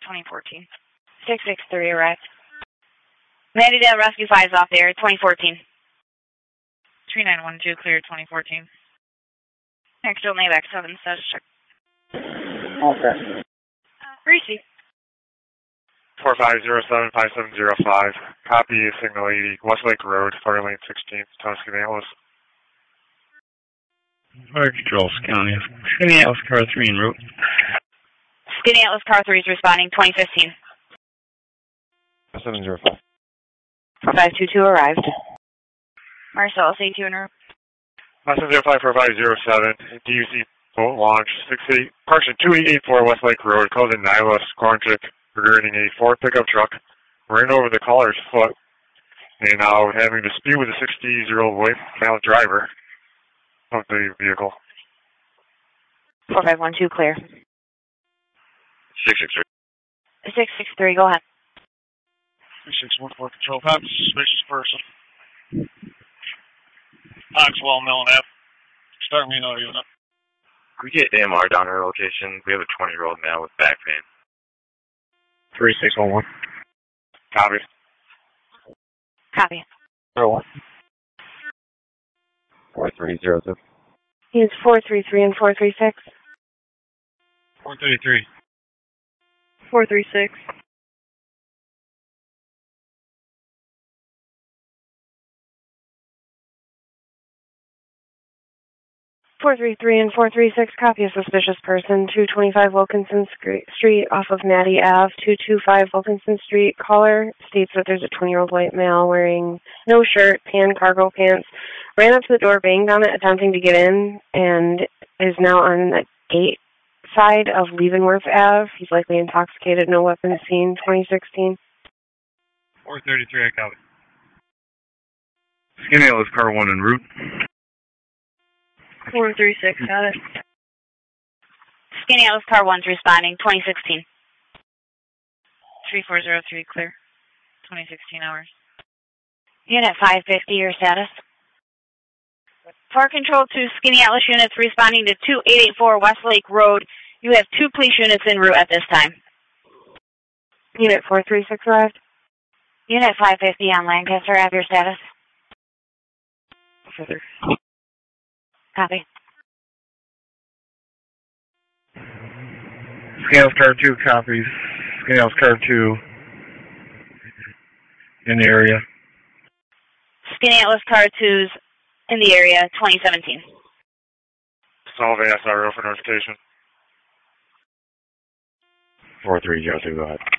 2014. 663 arrived. Mattydale Rescue 5 is off the air, 2014. 3912, clear 2014. Next, Joe Mayback 7, status check. Okay. Greasy. 4507-5705. Copy signal 80, Westlake Road, Fire Lane 16, Skaneateles. Fire Control, Skaneateles Car 3 en route. Skaneateles Car 3 is responding, 2015. 705. 4522 arrived. Marcellus A2 en route. 705-4507, DUC boat launch 68, Parson 2884 Westlake Road, called in Nyla, Squantric, regarding a Ford pickup truck, ran over the caller's foot, and now having a dispute with a 60-year-old white male driver of the vehicle. 4512, clear. 663. 663, go ahead. 3614 Control 5, suspicious person. Maxwell Millen Ave. Start me an audio now. Could we get AMR down to our location? We have a 20-year-old male with back pain. 3611. Copy. Copy. 01. 4302. He is 433 and 436. 433. 436. 433 and 436, copy a suspicious person, 225 Wilkinson Street off of Natty Ave, 225 Wilkinson Street. Caller states that there's a 20-year-old white male wearing no shirt, tan cargo pants, ran up to the door, banged on it, attempting to get in, and is now on the gate side of Leavenworth Ave. He's likely intoxicated, no weapons seen, 2016. 433, I copy. Skaneateles Car 1 en route. 436, got it. Skaneateles Car 1's responding, 2016. 3403, clear. 2016 hours. Unit 550, your status. Fire Control to Skaneateles units responding to 2884 Westlake Road. You have 2 police units en route at this time. Unit 436 arrived. Unit 550 on Lancaster, have your status. Further. Copy. Skaneateles Car 2 copies. Skaneateles Car 2 in the area. Skaneateles Car 2's in the area, 2017. Solve ASRO for notification. 4302, go ahead.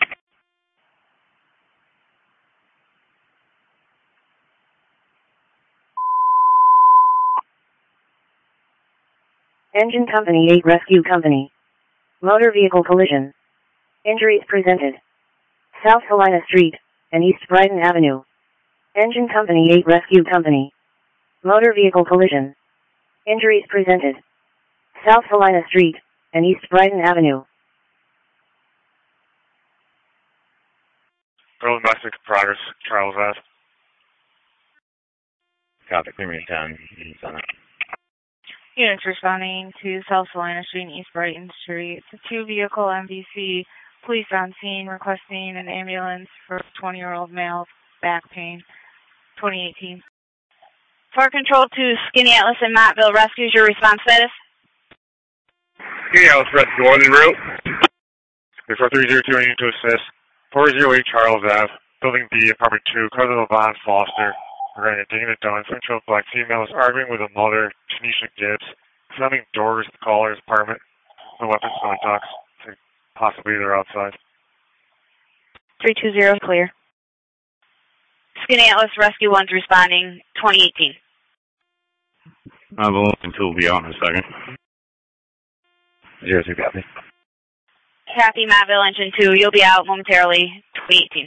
Engine Company 8 Rescue Company. Motor vehicle collision. Injuries presented. South Helena Street and East Brighton Avenue. Engine Company 8 Rescue Company. Motor vehicle collision. Injuries presented. South Helena Street and East Brighton Avenue. Early domestic progress, Charles Ave. Copy, clear me 10. He's on it. Units responding to South Salina Street and East Brighton Street. It's a 2-vehicle MVC. Police on scene requesting an ambulance for 20-year-old male back pain. 2018. Fire Control to Skaneateles and Mattville Rescues. Your response status? Skaneateles Rescue 1 en route. 4302, I need to assist. 408 Charles Ave, Building B, Apartment 2, cousin of Von Foster. Regarding a Dana Dunn, Central Black female is arguing with a mother, Tanisha Gibbs, slamming doors at the caller's apartment. No weapons, no talks. Possibly they're outside. 320 clear. Skaneateles Rescue 1's responding, 2018. I will until we'll be out in a second. 02, copy. Kathy, Mattville Engine 2, you'll be out momentarily, 2018.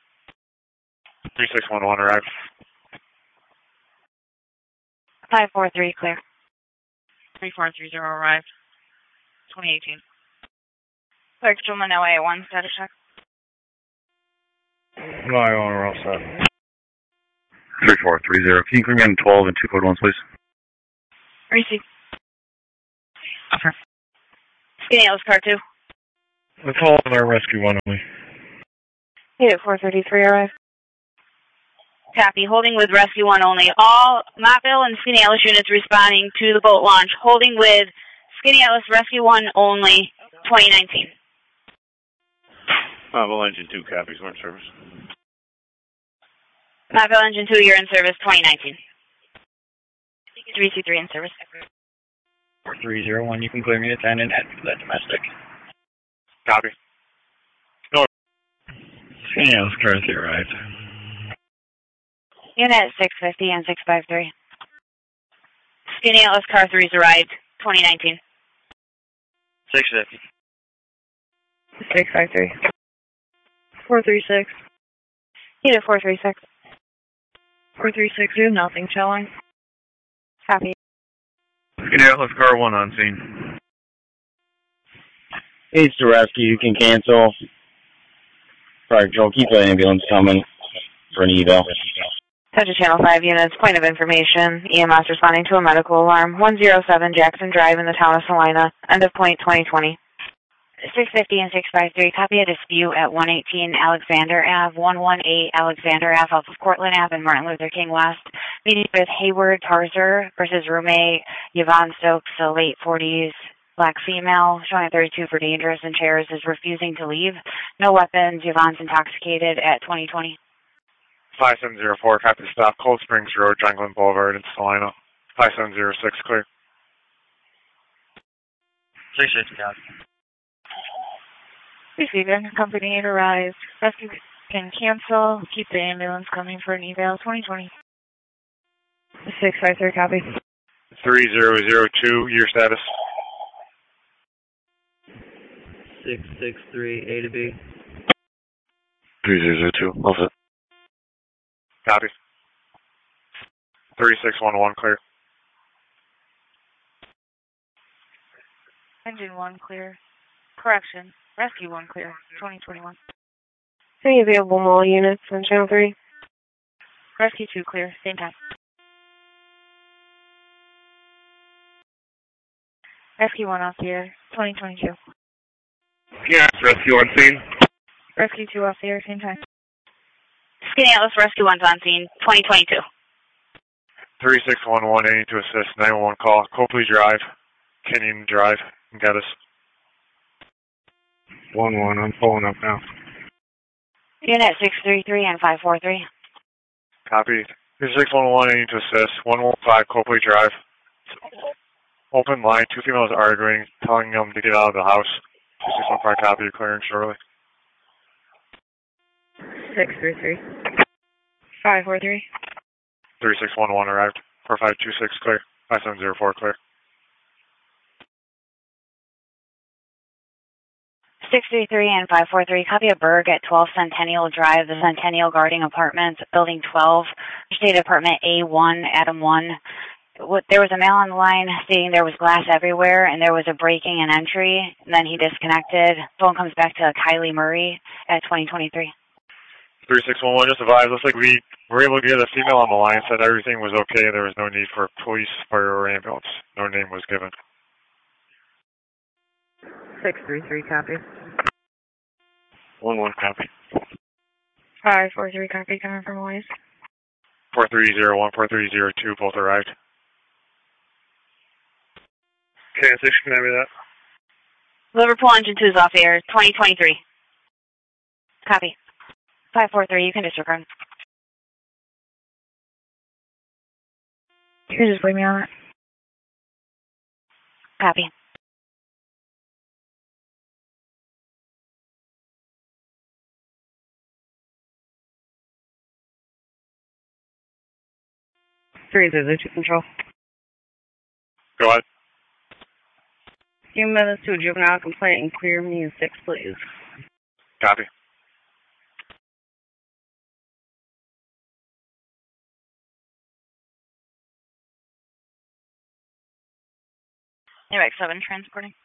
3611 arrived. 543 clear. 3430 arrived. 2018. Fire Control Manila 1, status check. No, I want to all set. 3430. Can you clear me on 12 and 2 code 1, please? Receive. Offer. Skaneateles Car 2. Let's hold on our rescue one only. Unit 433 arrive. Copy. Holding with Rescue 1 only. All Mottville and Skaneateles units responding to the boat launch. Holding with Skaneateles Rescue 1 only, 2019. Mottville Engine 2 copies. We're in service. Mottville Engine 2, you're in service, 2019. 3C3 in service. 4301, you can clear me to 10 and head for that domestic. Copy. No. Skaneateles Carthy arrived. Unit 650 and 653. Skaneateles Car 3's arrived, 2019. 650. 653. 436. Unit 436. 436, you have nothing showing. Copy. Skaneateles Car 1 on scene. Aids to rescue, you can cancel. Fire Patrol, keep the ambulance coming for an eval. Touch of Channel 5 units, point of information. EMS responding to a medical alarm. 107 Jackson Drive in the town of Salina. End of point 2020. 650 and 653, copy a dispute at 118 Alexander Ave, 118 Alexander Ave off of Cortland Ave and Martin Luther King West. Meeting with Hayward Tarzer versus roommate Yvonne Stokes, a late 40s black female, showing 32 for dangerous and chairs, is refusing to leave. No weapons, Yvonne's intoxicated at 2020. 5704, copy stop, Cold Springs Road, Franklin Boulevard in Salina. 5706, clear. 650, copy. Receiver, company 8 arrived. Rescue can cancel. Keep the ambulance coming for an eval, 2020. 653, copy. 3002, your status. 663, A to B. 3002, all set. Copy. 3611, clear. Engine 1 clear. Correction. Rescue 1 clear, 2021. Any available mall units on Channel 3? Rescue 2 clear, same time. Rescue 1 off the air, 2022. Yes, Rescue on scene. Rescue 2 off the air, same time. Skaneateles Rescue 1's on scene, 2022. 3611, I need to assist. 911 call, Copley Drive, Kenyon Drive, and Geddes. 1-1, I'm pulling up now. Unit 633 and 543. Copy. 3611, I need to assist. 115 Copley Drive. Open line, 2 females arguing, telling them to get out of the house. 3615, copy, clearing shortly. 633. 543. 3611 arrived. 4526 clear. 5704 clear. 633 and 543, copy a Berg at 12 Centennial Drive, the Centennial Guarding Apartments, Building 12, State Apartment A1, Adam 1. There was a male on the line stating there was glass everywhere and there was a breaking and entry, and then he disconnected. Phone comes back to Kylie Murray at 2023. 3611, just advised. Looks like we were able to get a female on the line, said everything was okay, there was no need for police, fire, or ambulance. No name was given. 633, copy. 1-1, copy. 543, copy, coming from Wise. 4301, 4302, both arrived. Okay, 6, can I read that? Liverpool Engine 2 is off air, 2023. Copy. 543, you can disregard. You can just leave me on it. Copy. Three Zulu to control. Go ahead. Few minutes to a juvenile complaint and clear me in 6, please. Copy. Anyway, 7 transporting.